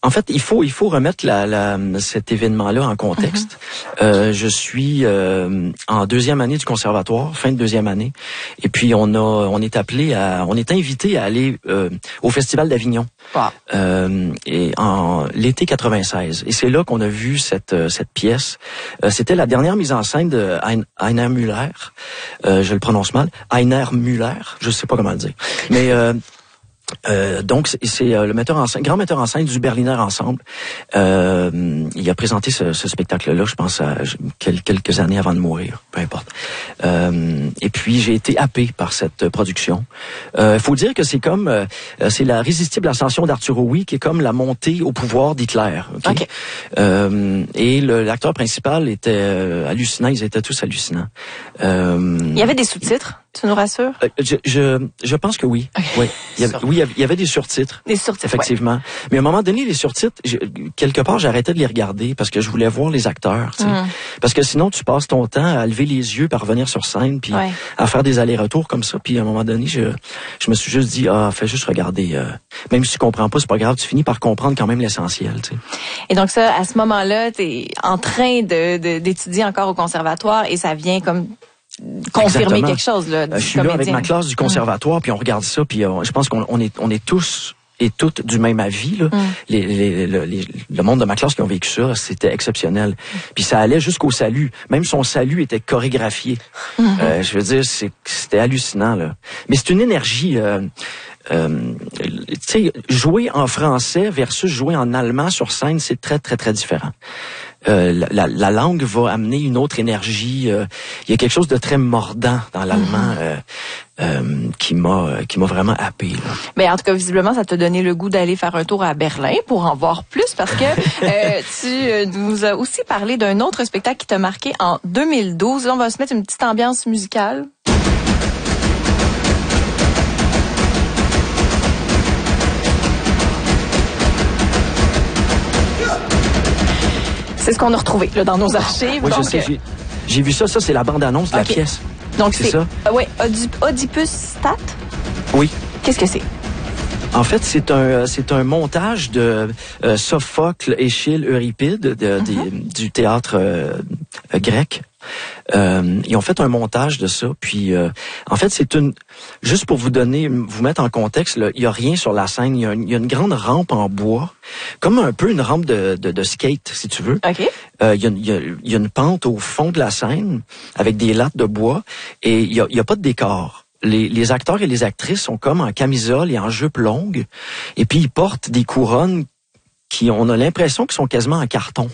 En fait, il faut remettre cet événement-là en contexte. Je suis en deuxième année du conservatoire, fin de deuxième année, et puis on est invité à aller au Festival d'Avignon. Wow. Et en l'été 96. Et c'est là qu'on a vu cette pièce. C'était la dernière mise en scène de Heiner Müller. Je le prononce mal. Heiner Müller. Je sais pas comment le dire. Mais donc c'est le grand metteur en scène du Berliner Ensemble. Il a présenté ce spectacle-là, je pense, à quelques années avant de mourir, peu importe. Et puis j'ai été happé par cette production. Faut dire que c'est comme c'est la résistible ascension d'Arturo Ui qui est comme la montée au pouvoir d'Hitler. Okay? Et l'acteur principal était hallucinant. Ils étaient tous hallucinants. Il y avait des sous-titres. Tu nous rassures? Je pense que oui. Okay. Oui. Il y avait des surtitres. Des surtitres, effectivement. Ouais. Mais à un moment donné, les surtitres, quelque part, j'arrêtais de les regarder parce que je voulais voir les acteurs. Tu sais. Parce que sinon, tu passes ton temps à lever les yeux, à revenir sur scène, puis à faire des allers-retours comme ça. Puis à un moment donné, je me suis juste dit, fais juste regarder. Même si tu comprends pas, c'est pas grave. Tu finis par comprendre quand même l'essentiel. Tu sais. Et donc ça, à ce moment-là, t'es en train d'étudier encore au conservatoire et ça vient comme confirmer Exactement. quelque chose là. Je suis là avec ma classe du conservatoire, puis on regarde ça, puis je pense qu'on est tous et toutes du même avis là. Le monde de ma classe qui ont vécu ça, c'était exceptionnel. Puis ça allait jusqu'au salut. Même son salut était chorégraphié. Je veux dire, c'était hallucinant là. Mais c'est une énergie. Tu sais, jouer en français versus jouer en allemand sur scène, c'est très très très différent. La langue va amener une autre énergie. Il y a quelque chose de très mordant dans l'allemand qui m'a vraiment happé. Là. Mais en tout cas, visiblement, ça t'a donné le goût d'aller faire un tour à Berlin pour en voir plus, parce que tu nous as aussi parlé d'un autre spectacle qui t'a marqué en 2012. Là, on va se mettre une petite ambiance musicale. C'est ce qu'on a retrouvé là, dans nos archives. Oui, donc, je sais. J'ai vu ça. Ça, c'est la bande-annonce de la pièce. Donc, c'est ça? Oui, Oedipus Stat? Oui. Qu'est-ce que c'est? En fait, c'est un montage de Sophocle, Échille, Euripide du théâtre grec. Ils ont fait un montage de ça, puis en fait c'est juste pour vous mettre en contexte, il y a rien sur la scène, il y a une grande rampe en bois, comme un peu une rampe de skate si tu veux. Okay. Il y a une pente au fond de la scène avec des lattes de bois et il y a pas de décor. Les acteurs et les actrices sont comme en camisole et en jupe longue et puis ils portent des couronnes on a l'impression qu'ils sont quasiment en carton.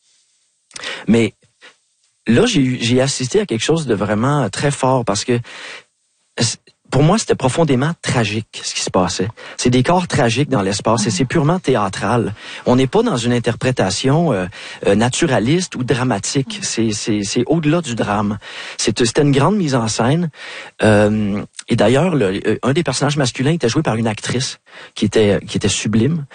Mais là, j'ai assisté à quelque chose de vraiment très fort parce que pour moi, c'était profondément tragique ce qui se passait. C'est des corps tragiques dans l'espace et c'est purement théâtral. On n'est pas dans une interprétation naturaliste ou dramatique. C'est au-delà du drame. C'était une grande mise en scène. Et d'ailleurs, un des personnages masculins était joué par une actrice qui était sublime.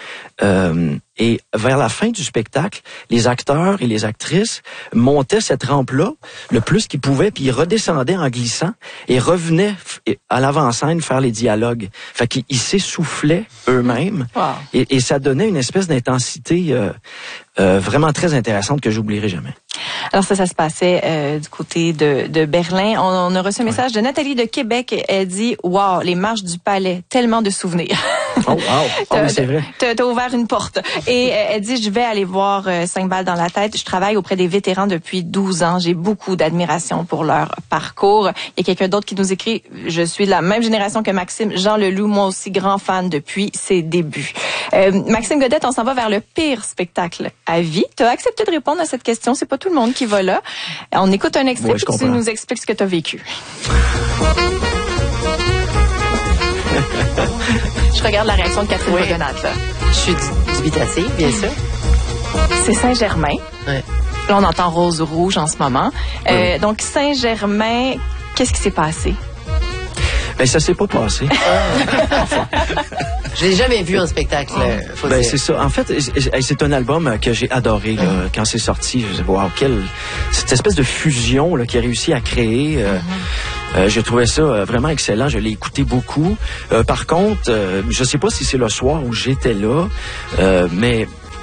Et vers la fin du spectacle, les acteurs et les actrices montaient cette rampe-là le plus qu'ils pouvaient, puis ils redescendaient en glissant et revenaient à l'avant-scène faire les dialogues. Fait qu'ils s'essoufflaient eux-mêmes. Wow. Et ça donnait une espèce d'intensité vraiment très intéressante que j'oublierai jamais. Alors ça se passait du côté de Berlin. On a reçu un message de Nathalie de Québec. Elle dit « Wow, les marches du palais, tellement de souvenirs. » Oh wow, oui, c'est vrai. T'as ouvert une porte. Et elle dit « Je vais aller voir 5 balles dans la tête. Je travaille auprès des vétérans depuis 12 ans. J'ai beaucoup d'admiration pour leur parcours. » Il y a quelqu'un d'autre qui nous écrit « Je suis de la même génération que Maxime. Jean Leloup, moi aussi grand fan depuis ses débuts. » Maxime Godette, on s'en va vers le pire spectacle à vie. Tu as accepté de répondre à cette question. C'est pas tout le monde qui va là. On écoute un extrait et tu nous expliques ce que tu as vécu. Je regarde la réaction de Catherine Wagenat, là. Je suis dubitative, bien sûr. C'est Saint-Germain. Ouais. Là, on entend Rose Rouge en ce moment. Donc, Saint-Germain, qu'est-ce qui s'est passé? Ben, ça s'est pas passé. Enfin. Je l'ai jamais vu en spectacle, faut dire. C'est ça. En fait, c'est un album que j'ai adoré là, quand c'est sorti. Je dis, wow, cette espèce de fusion là, qu'il a réussi à créer. J'ai trouvé ça vraiment excellent. Je l'ai écouté beaucoup. Par contre, je sais pas si c'est le soir où j'étais là, mais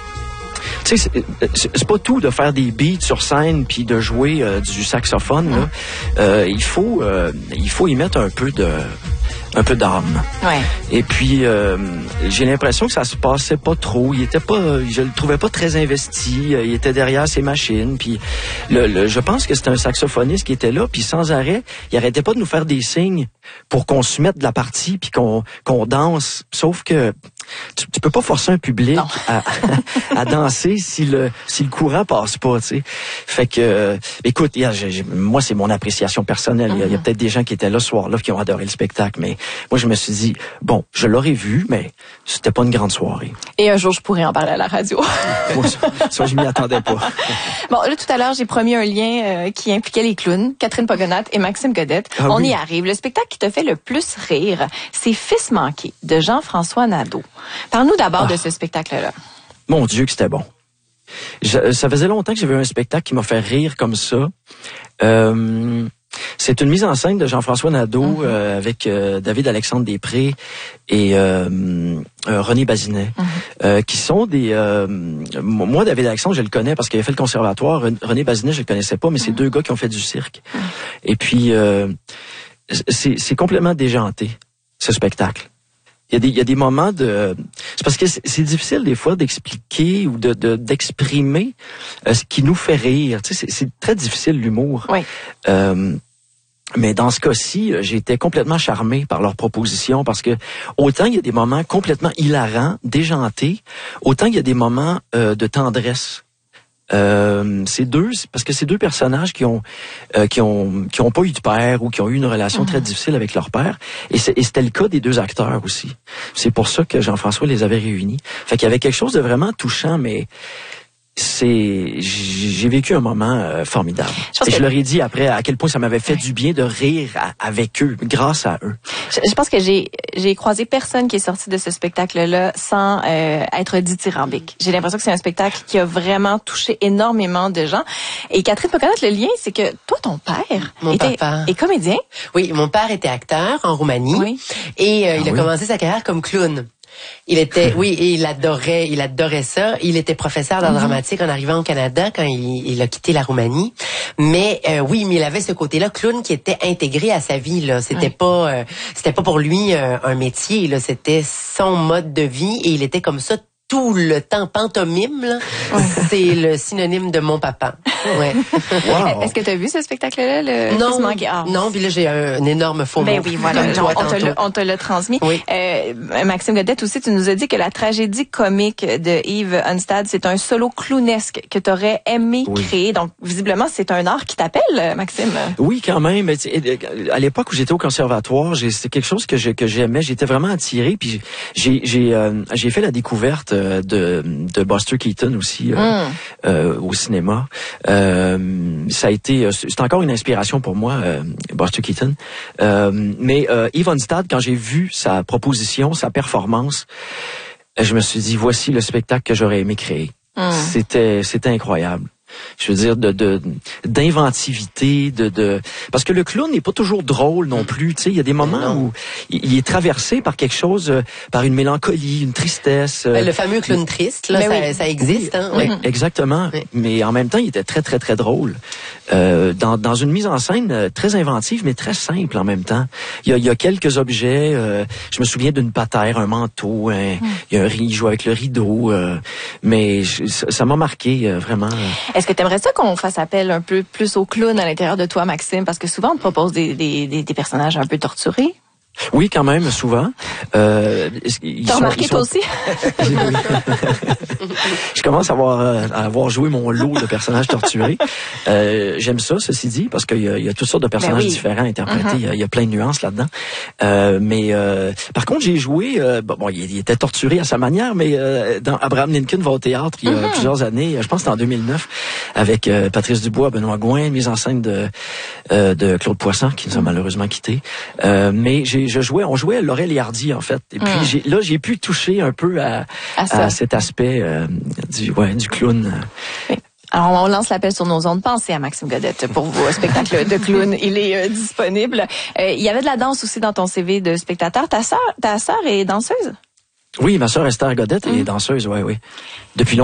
Tu sais, c'est pas tout de faire des beats sur scène puis de jouer du saxophone. Là. Il faut y mettre un peu d'âme. Ouais. Et puis j'ai l'impression que ça se passait pas trop. Je le trouvais pas très investi. Il était derrière ses machines. Puis je pense que c'était un saxophoniste qui était là. Puis sans arrêt, il arrêtait pas de nous faire des signes pour qu'on se mette de la partie puis qu'on danse. Sauf que tu peux pas forcer un public à danser si le courant passe pas, tu sais. Fait que, écoute, moi c'est mon appréciation personnelle. Il y a peut-être des gens qui étaient là ce soir-là qui ont adoré le spectacle, mais moi je me suis dit, bon, je l'aurais vu, mais c'était pas une grande soirée. Et un jour je pourrais en parler à la radio. Ça je m'y attendais pas. Bon, là tout à l'heure j'ai promis un lien qui impliquait les clowns, Catherine Pogonate et Maxime Godette. On y arrive. Le spectacle qui te fait le plus rire, c'est Fils manqué de Jean-François Nadeau. Parle-nous d'abord de ce spectacle-là. Mon Dieu que c'était bon. Ça faisait longtemps que j'avais un spectacle qui m'a fait rire comme ça. C'est une mise en scène de Jean-François Nadeau avec David Alexandre Després et René Bazinet, qui sont des... moi, David Alexandre, je le connais parce qu'il a fait le conservatoire. René Bazinet, je le connaissais pas, mais c'est deux gars qui ont fait du cirque. Et puis, c'est complètement déjanté, ce spectacle. Il y a des moments c'est parce que c'est difficile des fois d'expliquer ou d'exprimer ce qui nous fait rire. Tu sais, c'est très difficile l'humour. Oui. Mais dans ce cas-ci, j'ai été complètement charmé par leur proposition parce que autant il y a des moments complètement hilarants, déjantés, autant il y a des moments de tendresse. Parce que c'est deux personnages qui ont pas eu de père ou qui ont eu une relation très difficile avec leur père, et c'était le cas des deux acteurs aussi. C'est pour ça que Jean-François les avait réunis. Fait qu'il y avait quelque chose de vraiment touchant, mais j'ai vécu un moment formidable. Je leur ai dit après à quel point ça m'avait fait du bien de rire avec eux, grâce à eux. Je pense que j'ai croisé personne qui est sorti de ce spectacle-là sans être dithyrambique. J'ai l'impression que c'est un spectacle qui a vraiment touché énormément de gens. Et Catherine Pogonate, le lien, c'est que toi, ton père est comédien. Oui, mon père était acteur en Roumanie et il a commencé sa carrière comme clown. Il était, et il adorait ça. Il était professeur d'art dramatique en arrivant au Canada quand il a quitté la Roumanie. Mais mais il avait ce côté-là clown qui était intégré à sa vie. Là, c'était pas pour lui un métier. Là, c'était son mode de vie et il était comme ça tout le temps. Pantomime, là, c'est le synonyme de mon papa. Ouais. Wow. Est-ce que tu as vu ce spectacle-là, Non, puis là j'ai un énorme faux mot. Ben oui, voilà, on te l'a transmis. Oui. Maxime Godette aussi, tu nous as dit que la tragédie comique de Yves Unstad, c'est un solo clownesque que tu aurais aimé créer. Donc visiblement, c'est un art qui t'appelle, Maxime. Oui, quand même. À l'époque où j'étais au conservatoire, c'est quelque chose que j'aimais. J'étais vraiment attiré. Puis j'ai fait la découverte de Buster Keaton aussi au cinéma. Ça a été, c'est encore une inspiration pour moi, Buster Keaton. Mais Yves Unstad, quand j'ai vu sa proposition, sa performance, je me suis dit, voici le spectacle que j'aurais aimé créer. C'était incroyable. Je veux dire d'inventivité, parce que le clown n'est pas toujours drôle non plus. Tu sais, il y a des moments où il est traversé par quelque chose, par une mélancolie, une tristesse. Le fameux clown triste, là, ça existe. Oui, exactement. Oui. Mais en même temps, il était très très très drôle. Dans une mise en scène très inventive, mais très simple en même temps. Il y a quelques objets. Je me souviens d'une patère, un manteau. Il joue avec le rideau. Mais ça m'a marqué vraiment. Est-ce que tu aimerais ça qu'on fasse appel un peu plus au clown à l'intérieur de toi, Maxime? Parce que souvent, on te propose des personnages un peu torturés. Oui, quand même, souvent. T'as remarqué toi aussi? Je commence à avoir joué mon lot de personnages torturés. J'aime ça, ceci dit, parce qu'il y a toutes sortes de personnages différents à interpréter. Il y a plein de nuances là-dedans. Mais par contre, j'ai joué... il était torturé à sa manière, mais dans Abraham Lincoln va au théâtre il y a plusieurs années, je pense que c'était en 2009, avec Patrice Dubois, Benoît Gouin, mise en scène de Claude Poisson, qui nous a malheureusement quittés. Mais on jouait Laurel et Hardy, en fait. Et puis, j'ai pu toucher un peu à cet aspect du clown. Oui. Alors, on lance l'appel sur nos ondes. Pensez à Maxime Godette pour vos spectacles de clown. Il est disponible. Il y avait de la danse aussi dans ton CV de spectateur. Ta sœur est danseuse? Oui, ma sœur Esther Godette est danseuse, oui. Depuis longtemps.